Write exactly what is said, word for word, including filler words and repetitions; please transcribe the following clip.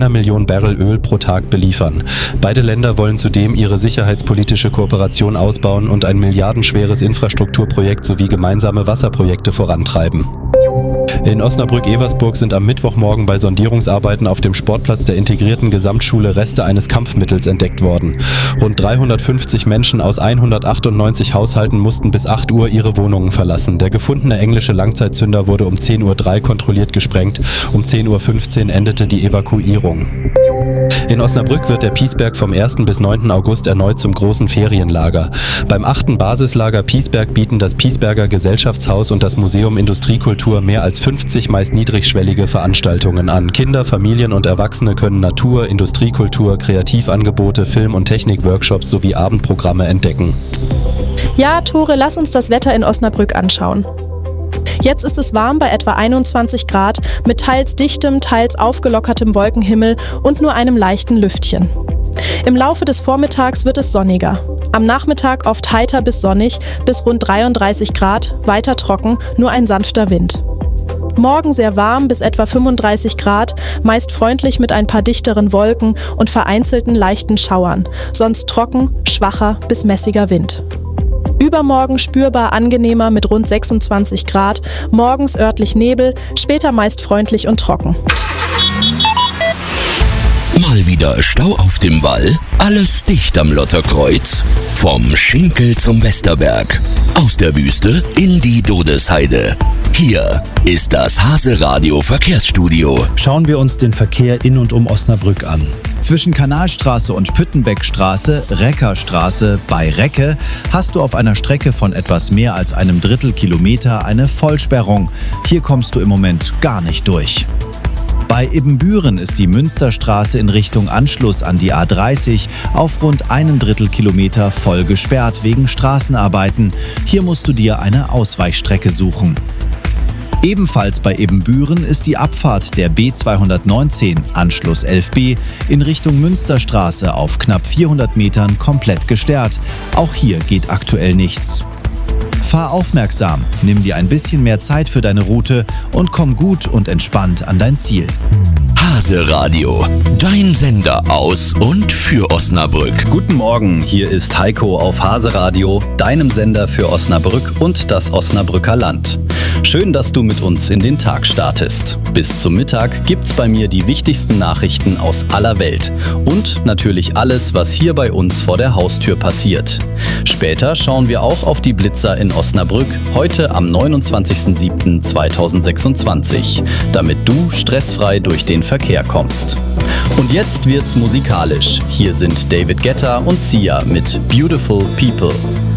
Millionen Barrel Öl pro Tag beliefern. Beide Länder wollen zudem ihre sicherheitspolitische Kooperation ausbauen und ein milliardenschweres Infrastrukturprojekt sowie gemeinsame Wasserprojekte vorantreiben. In Osnabrück-Eversburg sind am Mittwochmorgen bei Sondierungsarbeiten auf dem Sportplatz der integrierten Gesamtschule Reste eines Kampfmittels entdeckt worden. Rund dreihundertfünfzig Menschen aus hundertachtundneunzig Haushalten mussten bis acht Uhr ihre Wohnungen verlassen. Der gefundene englische Langzeitzünder wurde um zehn Uhr drei kontrolliert gesprengt. Um zehn Uhr fünfzehn endete die Evakuierung. In Osnabrück wird der Piesberg vom ersten bis neunten August erneut zum großen Ferienlager. Beim achten Basislager Piesberg bieten das Piesberger Gesellschaftshaus und das Museum Industriekultur mehr als fünfzig meist niedrigschwellige Veranstaltungen an. Kinder, Familien und Erwachsene können Natur, Industriekultur, Kreativangebote, Film- und Technikworkshops sowie Abendprogramme entdecken. Ja, Tore, lass uns das Wetter in Osnabrück anschauen. Jetzt ist es warm bei etwa einundzwanzig Grad mit teils dichtem, teils aufgelockertem Wolkenhimmel und nur einem leichten Lüftchen. Im Laufe des Vormittags wird es sonniger. Am Nachmittag oft heiter bis sonnig, bis rund dreiunddreißig Grad, weiter trocken, nur ein sanfter Wind. Morgen sehr warm bis etwa fünfunddreißig Grad, meist freundlich mit ein paar dichteren Wolken und vereinzelten leichten Schauern, sonst trocken, schwacher bis mäßiger Wind. Übermorgen spürbar angenehmer mit rund sechsundzwanzig Grad, morgens örtlich Nebel, später meist freundlich und trocken. Mal wieder Stau auf dem Wall, alles dicht am Lotterkreuz. Vom Schinkel zum Westerberg, aus der Wüste in die Dodesheide. Hier ist das Hase-Radio Verkehrsstudio. Schauen wir uns den Verkehr in und um Osnabrück an. Zwischen Kanalstraße und Püttenbeckstraße, Reckerstraße bei Recke, hast du auf einer Strecke von etwas mehr als einem Drittel Kilometer eine Vollsperrung. Hier kommst du im Moment gar nicht durch. Bei Ibbenbüren ist die Münsterstraße in Richtung Anschluss an die A dreißig auf rund einen Drittel Kilometer voll gesperrt wegen Straßenarbeiten. Hier musst du dir eine Ausweichstrecke suchen. Ebenfalls bei Ibbenbüren ist die Abfahrt der B zweihundertneunzehn, Anschluss elf b, in Richtung Münsterstraße auf knapp vierhundert Metern komplett gesperrt. Auch hier geht aktuell nichts. Fahr aufmerksam, nimm dir ein bisschen mehr Zeit für deine Route und komm gut und entspannt an dein Ziel. Hase-Radio, dein Sender aus und für Osnabrück. Guten Morgen, hier ist Heiko auf Hase-Radio, deinem Sender für Osnabrück und das Osnabrücker Land. Schön, dass du mit uns in den Tag startest. Bis zum Mittag gibt's bei mir die wichtigsten Nachrichten aus aller Welt und natürlich alles, was hier bei uns vor der Haustür passiert. Später schauen wir auch auf die Blitzer in Osnabrück, heute am neunundzwanzigsten siebten zweitausendsechsundzwanzig, damit du stressfrei durch den Verkehr kommst. Und jetzt wird's musikalisch. Hier sind David Guetta und Sia mit Beautiful People.